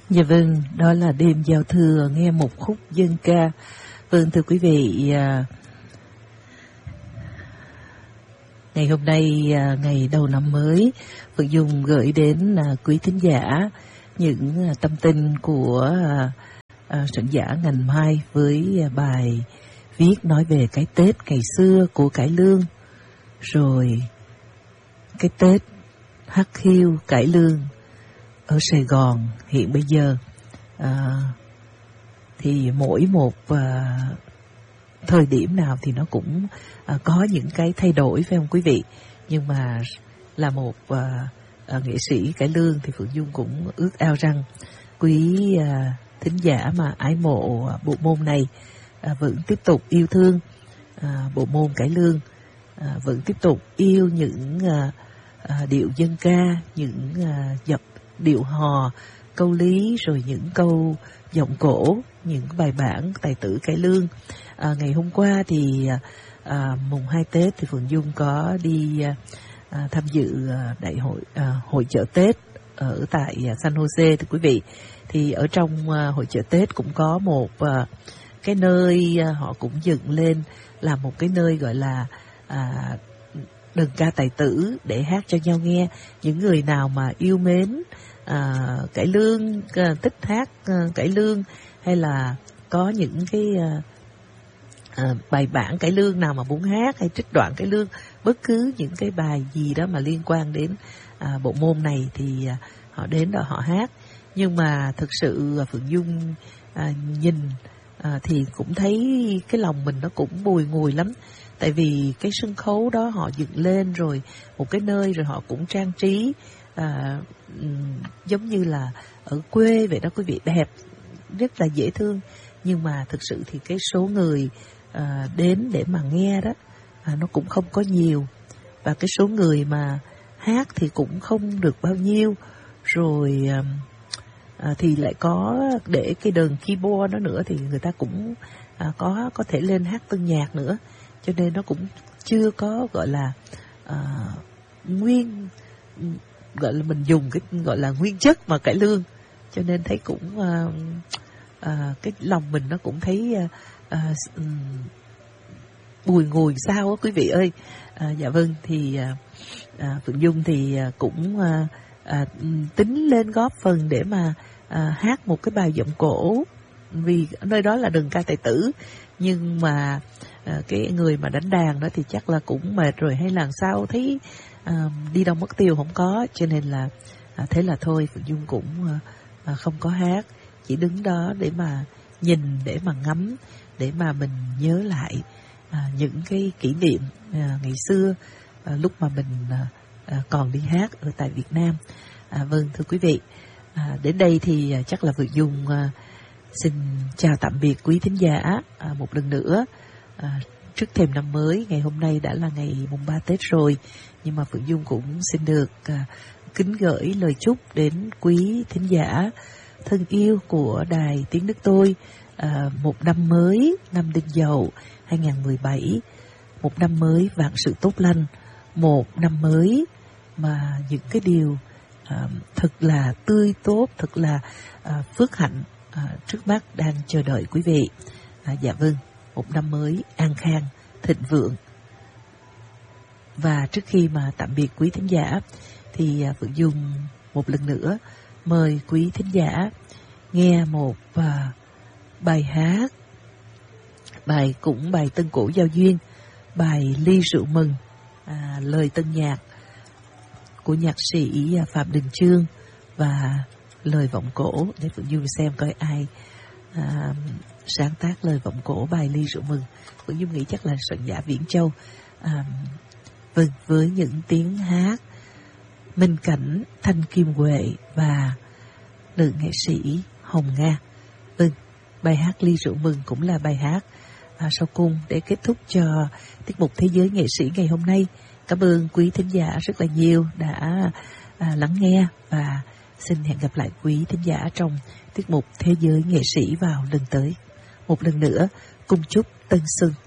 Dạ vâng, đó là đêm giao thừa nghe một khúc dân ca. Vâng, thưa quý vị, ngày hôm nay, ngày đầu năm mới, Phượng Dung gửi đến quý thính giả những tâm tình của soạn giả Ngành Mai với bài viết nói về cái Tết ngày xưa của cải lương, rồi cái Tết hắc hiu cải lương ở Sài Gòn hiện bây giờ. Thì mỗi một thời điểm nào thì nó cũng có những cái thay đổi, phải không quý vị? Nhưng mà là một nghệ sĩ cải lương thì Phượng Dung cũng ước ao rằng quý thính giả mà ái mộ bộ môn này vẫn tiếp tục yêu thương bộ môn cải lương, vẫn tiếp tục yêu những điệu dân ca, những điệu hò, câu lý, rồi những câu giọng cổ, những bài bản tài tử cải lương. Ngày hôm qua thì mùng 2 Tết thì Phượng Dung có đi tham dự đại hội hội chợ Tết ở tại San Jose, thưa quý vị. Thì ở trong hội chợ Tết cũng có một cái nơi họ cũng dựng lên là một cái nơi gọi là đờn ca tài tử để hát cho nhau nghe. Những người nào mà yêu mến cải lương, thích hát cải lương, hay là có những cái bài bản cải lương nào mà muốn hát, hay trích đoạn cải lương, bất cứ những cái bài gì đó mà liên quan đến bộ môn này thì họ đến đó họ hát. Nhưng mà thực sự Phượng Dung nhìn thì cũng thấy cái lòng mình nó cũng bùi ngùi lắm. Tại vì cái sân khấu đó họ dựng lên rồi một cái nơi, rồi họ cũng trang trí giống như là ở quê vậy đó quý vị, đẹp, rất là dễ thương. Nhưng mà thực sự thì cái số người đến để mà nghe đó nó cũng không có nhiều, và cái số người mà hát thì cũng không được bao nhiêu. Rồi thì lại có để cái đờn keyboard đó nữa, thì người ta cũng có thể lên hát tân nhạc nữa, cho nên nó cũng chưa có gọi là nguyên, gọi là mình dùng cái gọi là nguyên chất mà cải lương, cho nên thấy cũng cái lòng mình nó cũng thấy bùi ngùi sao á quý vị ơi. Dạ vâng, thì Phượng Dung thì cũng tính lên góp phần để mà hát một cái bài giọng cổ, vì nơi đó là đờn ca tài tử. Nhưng mà cái người mà đánh đàn đó thì chắc là cũng mệt rồi, hay là sao thấy đi đâu mất tiêu không có, cho nên là thế là thôi Phượng Dung cũng không có hát, chỉ đứng đó để mà nhìn, để mà ngắm, để mà mình nhớ lại những cái kỷ niệm ngày xưa lúc mà mình còn đi hát ở tại Việt Nam. Vâng, thưa quý vị, đến đây thì chắc là Phượng Dung xin chào tạm biệt quý thính giả một lần nữa trước thềm năm mới. Ngày hôm nay đã là ngày mùng 3 Tết rồi, nhưng mà Phượng Dung cũng xin được kính gửi lời chúc đến quý thính giả thân yêu của Đài Tiếng Nước Tôi một năm mới, năm Đinh Dậu 2017, một năm mới vạn sự tốt lành, một năm mới mà những cái điều thật là tươi tốt, thật là phước hạnh trước mắt đang chờ đợi quý vị. Dạ vâng, một năm mới an khang, thịnh vượng. Và trước khi mà tạm biệt quý thính giả thì Phượng Dung một lần nữa mời quý thính giả nghe một bài hát, bài tân cổ giao duyên, bài Ly Rượu Mừng, lời tân nhạc của nhạc sĩ Phạm Đình Chương và lời vọng cổ, để Phượng Dung xem coi ai sáng tác lời vọng cổ bài Ly Rượu Mừng. Phượng Dung nghĩ chắc là soạn giả Viễn Châu. Vâng, với những tiếng hát Minh Cảnh, Thanh Kim Huệ và nữ nghệ sĩ Hồng Nga. Vâng, bài hát Ly Rượu Mừng cũng là bài hát sau cùng để kết thúc cho tiết mục Thế Giới Nghệ Sĩ ngày hôm nay. Cảm ơn quý thính giả rất là nhiều đã lắng nghe, và xin hẹn gặp lại quý thính giả trong tiết mục Thế Giới Nghệ Sĩ vào lần tới. Một lần nữa, cùng chúc Tân Xuân